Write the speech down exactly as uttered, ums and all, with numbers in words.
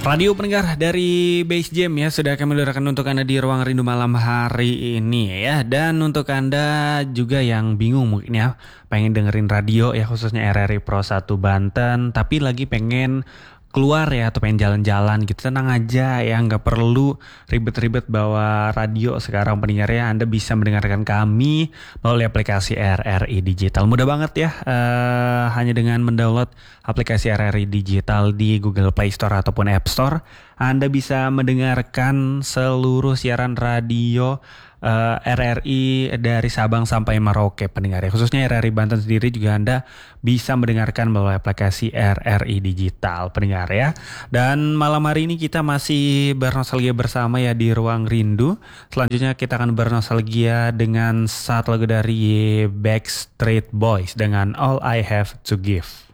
Radio pendengar dari Base Jam ya, sudah kami luncurkan untuk Anda di Ruang Rindu malam hari ini ya. Dan untuk Anda juga yang bingung mungkin ya, pengen dengerin radio ya, khususnya R R I Pro satu Banten, tapi lagi pengen keluar ya atau pengen jalan-jalan gitu, tenang aja ya, nggak perlu ribet-ribet bawa radio sekarang pendengar ya. Anda bisa mendengarkan kami melalui aplikasi R R I Digital. Mudah banget ya, uh, hanya dengan mendownload aplikasi R R I Digital di Google Play Store ataupun App Store, Anda bisa mendengarkan seluruh siaran radio Uh, R R I dari Sabang sampai Merauke pendengar ya. Khususnya R R I Banten sendiri juga Anda bisa mendengarkan melalui aplikasi R R I Digital pendengar ya. Dan malam hari ini kita masih bernostalgia bersama ya di Ruang Rindu. Selanjutnya kita akan bernostalgia dengan satu lagu dari Backstreet Boys dengan All I Have to Give.